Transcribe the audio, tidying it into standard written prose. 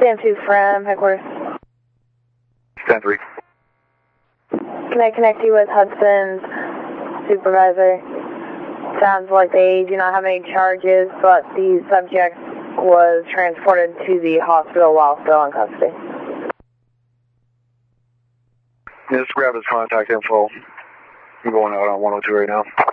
Stand 2 from headquarters. Stand 3. Can I connect you with Hudson's supervisor? Sounds like they do not have any charges, but the subject was transported to the hospital while still in custody. Yeah, just grab his contact info. I'm going out on 102 right now.